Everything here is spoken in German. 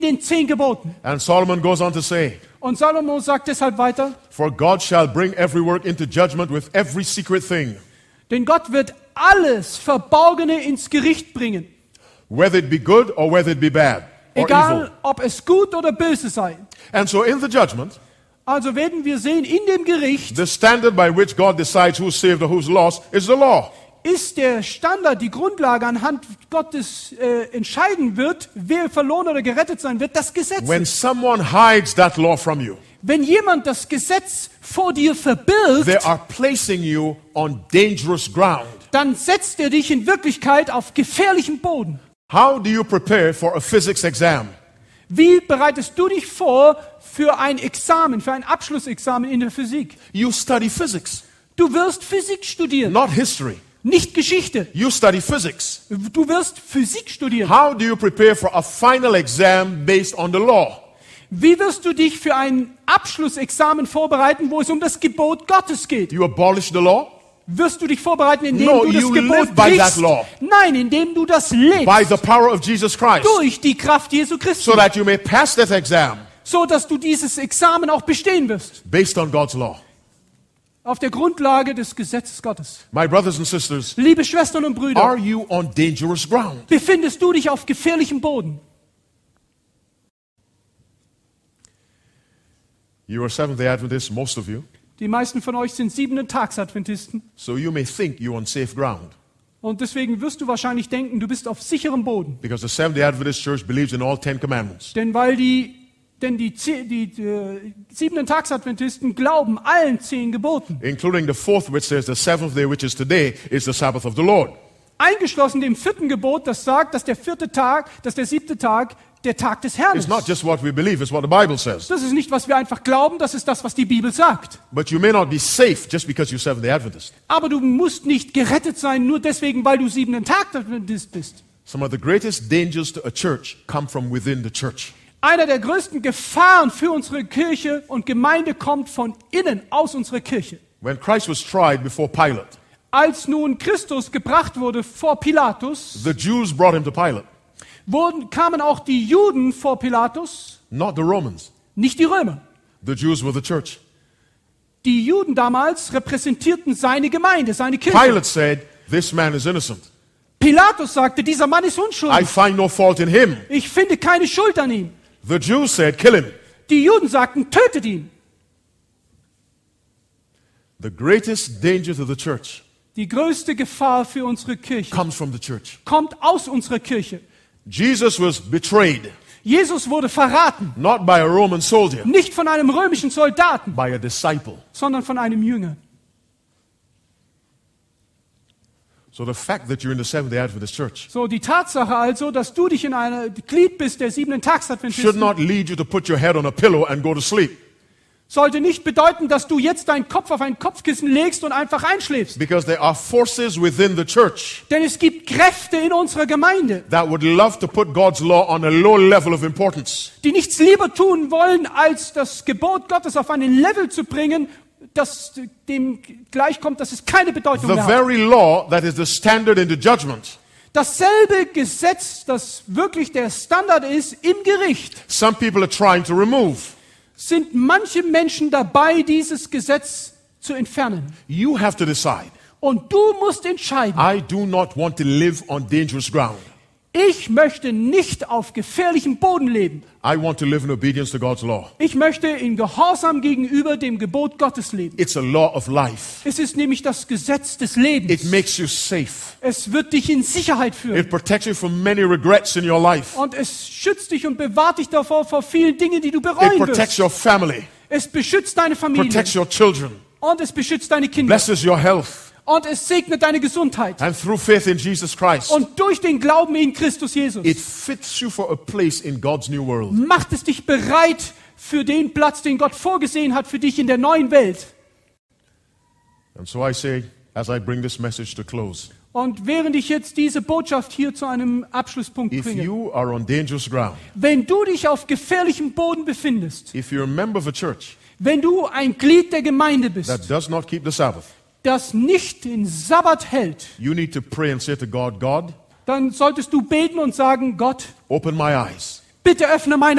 den 10 Geboten. And Solomon goes on to say, Und Salomo sagt deshalb weiter, for God shall bring every work into judgment with every secret thing, denn Gott wird alles Verborgene ins Gericht bringen. whether it be good or whether it be bad or Egal, evil. ob es gut oder böse sei. And so in the judgment, Also werden wir sehen, in dem Gericht the standard by which God decides who's saved or who's lost is the law. ist der Standard, die Grundlage, anhand Gottes entscheiden wird, wer verloren oder gerettet sein wird, das Gesetz. When someone hides that law from you, Wenn jemand das Gesetz vor dir verbirgt, they are placing you on dangerous ground. dann setzt er dich in Wirklichkeit auf gefährlichem Boden. How do you prepare for a physics exam? Wie bereitest du dich vor für ein Examen, für ein Abschlussexamen in der Physik? You study physics, Du wirst Physik studieren, not history. nicht Geschichte. You study physics. Du wirst Physik studieren. How do you prepare for a final exam based on the law? Wie wirst du dich für ein Abschlussexamen vorbereiten, wo es um das Gebot Gottes geht? You abolish the law Wirst du dich vorbereiten, indem No, du das you Gebot live by that brichst? law. Nein, indem du das lebst. by the power of Jesus Christ, Durch die Kraft Jesu Christi. so that you may pass that exam So, dass du dieses Examen auch bestehen wirst. based on God's law. Auf der Grundlage des Gesetzes Gottes. My brothers and sisters, Liebe Schwestern und Brüder, are you on dangerous ground? befindest du dich auf gefährlichem Boden? You are Seventh-day Adventists, most of you, Die meisten von euch sind 7-Tags-Adventisten. so you may think you're on safe ground, Und deswegen wirst du wahrscheinlich denken, du bist auf sicherem Boden. because the Seventh-day Adventist Church believes in all 10 commandments. Denn die 7-Tags-Adventisten glauben allen 10 Geboten. Including the fourth, which says the seventh day, which is today, is the Sabbath of the Lord. Eingeschlossen dem 4. Gebot, das sagt, dass der 7. Tag der Tag des Herrn It's ist. not just what we believe, it's what the Bible says. Das ist nicht, was wir einfach glauben, das ist das, was die Bibel sagt. But you may not be safe just because you're Seventh-day Adventist. Aber du musst nicht gerettet sein, nur deswegen, weil du 7-Tag-Adventist bist. Some of the greatest dangers to a church come from within the church. Einer der größten Gefahren für unsere Kirche und Gemeinde kommt von innen, aus unserer Kirche. When Christ was tried before Pilate, Als nun Christus gebracht wurde vor Pilatus, the Jews brought him to Pilate, kamen auch die Juden vor Pilatus, not the Romans. nicht die Römer. The Jews were the church. Die Juden damals repräsentierten seine Gemeinde, seine Kirche. Pilate said, this man is innocent. Pilatus sagte, dieser Mann ist I unschuldig. find no fault in him. Ich finde keine Schuld an ihm. The Jews said, kill him. Die Juden sagten, tötet ihn. The greatest danger to the church Die größte Gefahr für unsere Kirche comes from the church. kommt aus unserer Kirche. Jesus was betrayed, Jesus wurde verraten, not by a Roman soldier, nicht von einem römischen Soldaten, by a disciple. sondern von einem Jünger. So the fact that you're in the Seventh-day Adventist church So, die Tatsache also, dass du dich in einer Glied bist der should 7-Tags-Adventisten, not lead you to put your head on a pillow and go to sleep. sollte nicht bedeuten, dass du jetzt deinen Kopf auf ein Kopfkissen legst und einfach einschläfst. Because there are forces within the church Denn es gibt Kräfte in unserer Gemeinde, that would love to put God's law on a low level of importance. die nichts lieber tun wollen, als das Gebot Gottes auf einen Level zu bringen, das dem gleichkommt, dass es keine Bedeutung The mehr hat. very law that is the standard in the judgment, Dasselbe Gesetz, das wirklich der Standard ist im Gericht, some people are trying to remove. sind manche Menschen dabei, dieses Gesetz zu entfernen. You have to decide. Und du musst entscheiden, I do not want to live on dangerous ground. ich möchte nicht auf gefährlichem Boden leben. I want to live in obedience to God's law. Ich möchte in Gehorsam gegenüber dem Gebot Gottes leben. It's a law of life. Es ist nämlich das Gesetz des It Lebens. makes you safe. Es wird dich in Sicherheit führen. It protects you from many regrets in your life. Und es schützt dich und bewahrt dich davor vor vielen Dingen, die du It bereuen protects wirst. your family, Es beschützt deine Familie. protects your children, Und es beschützt deine Kinder. blesses your health. Und es segnet deine Gesundheit. And through faith in Jesus Christ, Und durch den Glauben in Christus Jesus it fits you for a place in God's new world. macht es dich bereit für den Platz, den Gott vorgesehen hat für dich in der neuen Welt. And so I say, as I bring this message to close, Und während ich jetzt diese Botschaft hier zu einem Abschlusspunkt if bringe, you are on dangerous ground, wenn du dich auf gefährlichem Boden befindest, if you're a member of a church wenn du ein Glied der Gemeinde bist, that does not keep the Sabbath, das nicht den Sabbat hält, you need to pray and say to God, God, dann solltest du beten und sagen, Gott, open my eyes. Bitte öffne meine